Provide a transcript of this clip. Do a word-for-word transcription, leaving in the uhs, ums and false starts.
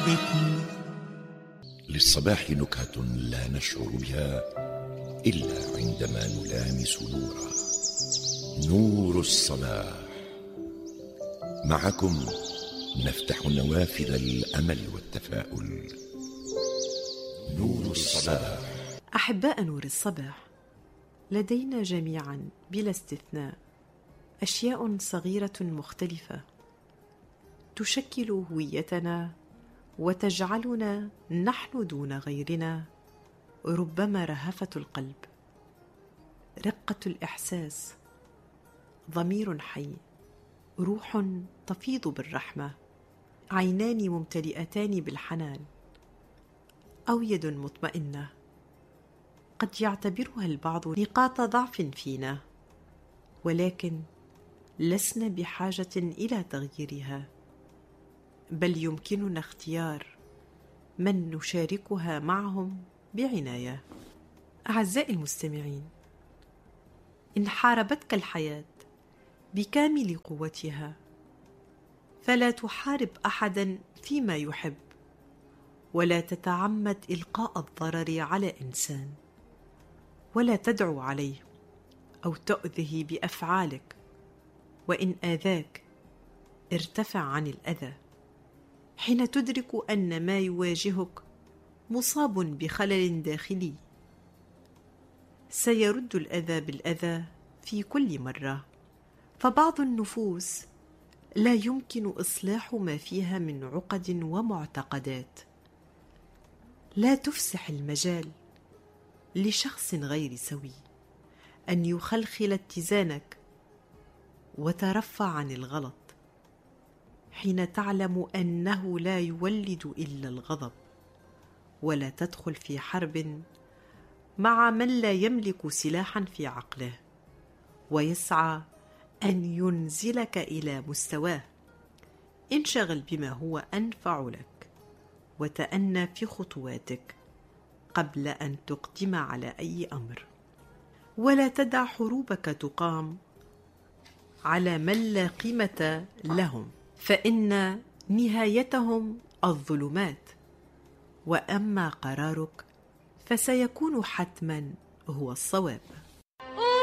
بيتنا. للصباح نكهة لا نشعر بها إلا عندما نلامس نورا. نور الصباح. معكم نفتح نوافذ الأمل والتفاؤل. نور الصباح. أحباء نور الصباح، لدينا جميعا بلا استثناء أشياء صغيرة مختلفة تشكل هويتنا وتجعلنا نحن دون غيرنا ربما رهفة القلب، رقة الإحساس، ضمير حي، روح تفيض بالرحمة، عينان ممتلئتان بالحنان، أو يد مطمئنة قد يعتبرها البعض نقاط ضعف فينا، ولكن لسنا بحاجة إلى تغييرها، بل يمكننا اختيار من نشاركها معهم بعناية. أعزائي المستمعين، إن حاربتك الحياة بكامل قوتها فلا تحارب أحدا فيما يحب، ولا تتعمد إلقاء الضرر على إنسان، ولا تدعو عليه أو تؤذيه بأفعالك، وإن آذاك ارتفع عن الأذى. حين تدرك أن ما يواجهك مصاب بخلل داخلي سيرد الأذى بالأذى في كل مرة، فبعض النفوس لا يمكن إصلاح ما فيها من عقد ومعتقدات. لا تفسح المجال لشخص غير سوي أن يخلخل اتزانك وترفع عن الغلط، حين تعلم أنه لا يولد إلا الغضب، ولا تدخل في حرب مع من لا يملك سلاحا في عقله ويسعى أن ينزلك إلى مستواه. انشغل بما هو أنفع لك وتأنى في خطواتك قبل أن تقدم على أي أمر، ولا تدع حروبك تقام على من لا قيمة لهم، فإن نهايتهم الظلمات، وأما قرارك فسيكون حتما هو الصواب.